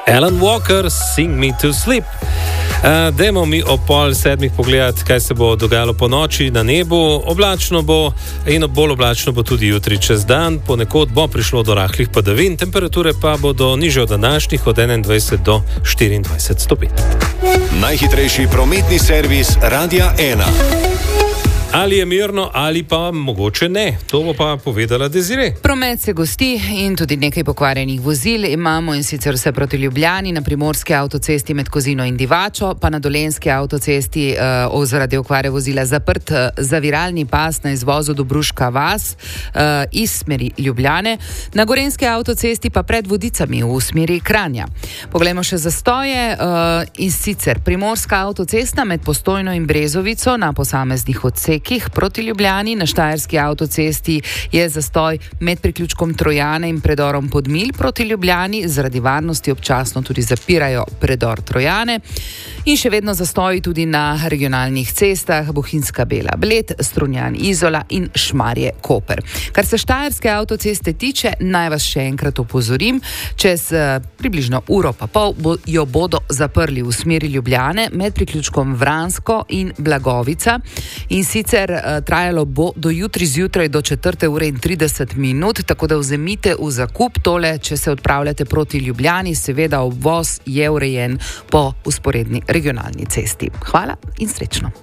Alan Walker, Sing Me to Sleep. Dajmo mi o 6:30 pogledati, kaj se bo dogajalo po noči na nebu. Oblačno bo in bolj oblačno bo tudi jutri čez dan. Ponekod bo prišlo do rahlih padavin, temperature pa bodo nižje od današnjih od 21 do 24 stopinj. Najhitrejši prometni servis Radia 1. Ali je mirno, ali pa mogoče ne. To bo pa povedala Desiree. Promet se gosti in tudi nekaj pokvarjenih vozil imamo, in sicer vse proti Ljubljani, na primorski avtocesti med Kozino in Divačo, pa na dolenjski avtocesti zaradi okvare vozila zaprt zaviralni pas na izvozu Dobruška vas iz smeri Ljubljane, na gorenjski avtocesti pa pred Vodicami v smeri Kranja. Poglejmo še zastoje, in sicer primorska avtocesta med Postojno in Brezovico na posameznih odsekih proti Ljubljani, na štajerski avtocesti je zastoj med priključkom Trojane in predorom Podmilj proti Ljubljani, zaradi varnosti občasno tudi zapirajo predor Trojane, in še vedno zastoji tudi na regionalnih cestah Bohinjska Bela Bled, Strunjan Izola in Šmarje Koper. Kar se štajerske avtoceste tiče, naj vas še enkrat opozorim, čez približno uro pa pol jo bodo zaprli v smeri Ljubljane med priključkom Vransko in Blagovica, in sicer trajalo bo do jutri zjutraj do 4:30, tako da vzemite v zakup tole, če se odpravljate proti Ljubljani. Seveda obvoz je urejen po vzporedni regionalni cesti. Hvala in srečno.